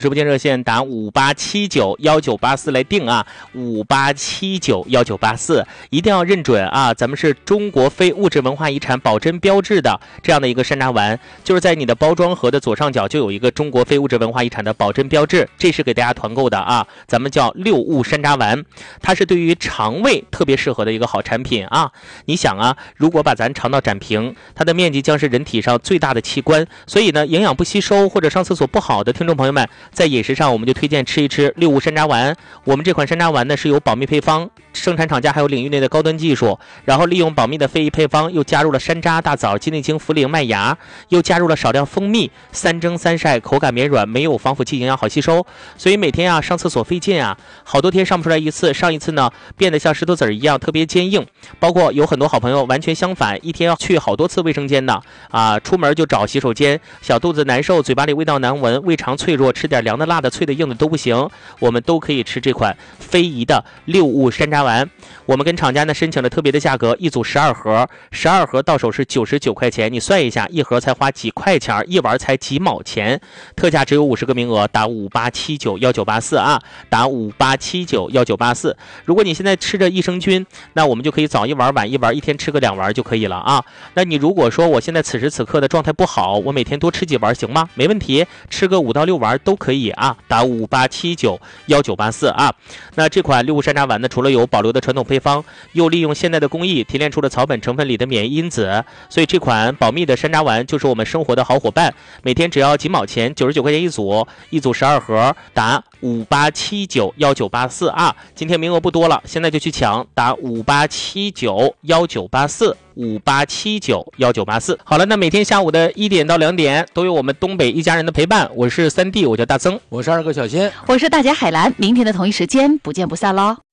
直播间热线打58791984来定啊，58791984，一定要认准啊！咱们是中国非物质文化遗产保真标志的这样的一个山楂丸，就是在你的包装盒的左上角就有一个中国非物质文化遗产的保真标志，这是给大家团购的啊！咱们叫六物山楂丸，它是对于肠胃特别适合的一个好产品啊！你想啊，如果把咱肠道展平，它的面积将是人体上最大的器官，所以呢，营养不吸收或者上厕所不好的听众朋友们，在饮食上我们就推荐吃一吃六物山楂丸。我们这款山楂丸呢是有保密配方，生产厂家还有领域内的高端技术，然后利用保密的非遗配方，又加入了山楂、大枣、鸡内精、茯苓、麦芽，又加入了少量蜂蜜，三蒸三晒，口感绵软，没有防腐剂，营养好吸收。所以每天啊上厕所费劲啊，好多天上不出来一次，上一次呢变得像石头子一样特别坚硬。包括有很多好朋友完全相反，一天要去好多次卫生间的啊，出门就找洗手间，小肚子难受，嘴巴里味道难闻，胃肠脆弱，吃点凉的、辣的、脆的、硬的都不行，我们都可以吃这款非遗的六物山楂丸。我们跟厂家呢申请了特别的价格，一组12盒，12盒到手是99块钱，你算一下，一盒才花几块钱，一丸才几毛钱，特价只有50个名额，打58791984啊，打58791984。如果你现在吃着益生菌，那我们就可以早一丸晚一丸，一天吃个2丸就可以了啊。那你如果说我现在此时此刻的状态不好，我每天多吃几丸行吗？没问题，吃个5到6丸都可以啊，打58791984啊。那这款六物山楂丸呢，除了有保留的传统配方，又利用现代的工艺提炼出了草本成分里的免疫因子，所以这款保密的山楂丸就是我们生活的好伙伴。每天只要几毛钱，99块钱一组，一组12盒，打58791984啊。今天名额不多了，现在就去抢，打58791984，58791984。好了，那每天下午的1点到2点都有我们东北一家人的陪伴，我是3弟，我叫大曾， 我是2哥小仙， 我是大姐海兰，明天的同一时间不见不散喽。